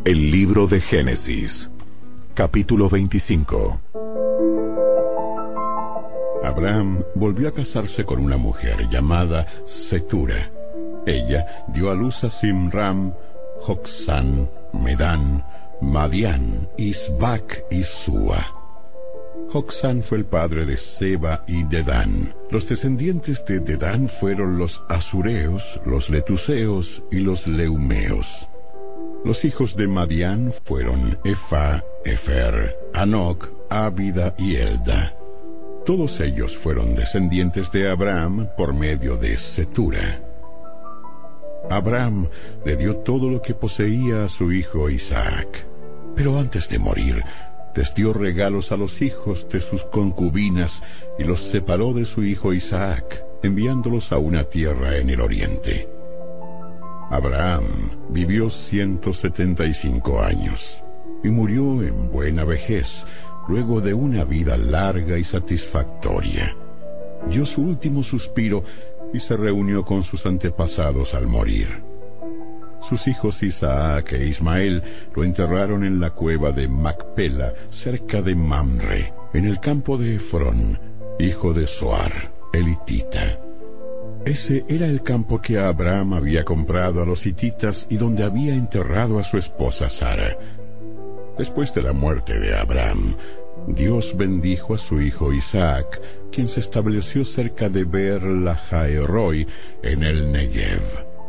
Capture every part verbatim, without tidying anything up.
El libro de Génesis, capítulo veinticinco. Abraham volvió a casarse con una mujer llamada Cetura. Ella dio a luz a Simram, Joksán, Medán, Madián, Isbac y Súa. Joksán fue el padre de Seba y Dedán. Los descendientes de Dedán fueron los asureos, los letuseos y los leumeos. Los hijos de Madián fueron Efa, Efer, Anoc, Ávida y Elda. Todos ellos fueron descendientes de Abraham por medio de Cetura. Abraham le dio todo lo que poseía a su hijo Isaac, pero antes de morir les dio regalos a los hijos de sus concubinas y los separó de su hijo Isaac, enviándolos a una tierra en el oriente. Abraham vivió ciento setenta y cinco años y murió en buena vejez, luego de una vida larga y satisfactoria. Dio su último suspiro y se reunió con sus antepasados al morir. Sus hijos Isaac e Ismael lo enterraron en la cueva de Macpela, cerca de Mamre, en el campo de Efrón, hijo de Zoar, el hitita. Ese era el campo que Abraham había comprado a los hititas y donde había enterrado a su esposa Sara. Después de la muerte de Abraham, Dios bendijo a su hijo Isaac, quien se estableció cerca de Beer-Lahai-Roi, en el Negev.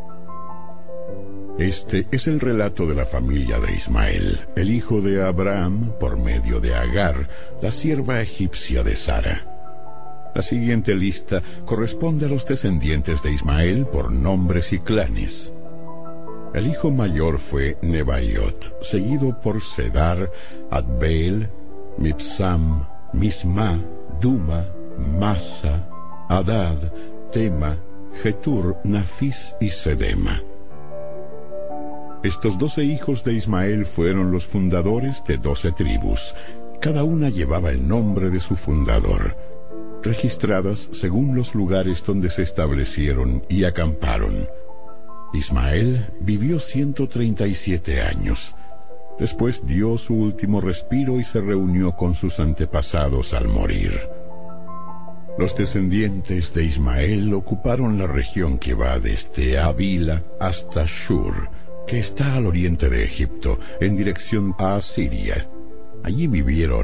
Este es el relato de la familia de Ismael, el hijo de Abraham, por medio de Agar, la sierva egipcia de Sara. La siguiente lista corresponde a los descendientes de Ismael por nombres y clanes. El hijo mayor fue Nebaiot, seguido por Sedar, Adbeel, Mibsam, Misma, Duma, Masa, Hadad, Tema, Getur, Nafis y Sedema. Estos doce hijos de Ismael fueron los fundadores de doce tribus. Cada una llevaba el nombre de su fundador, registradas según los lugares donde se establecieron y acamparon. Ismael vivió ciento treinta y siete años. Después dio su último respiro y se reunió con sus antepasados al morir. Los descendientes de Ismael ocuparon la región que va desde Avila hasta Shur, que está al oriente de Egipto, en dirección a Asiria. Allí vivieron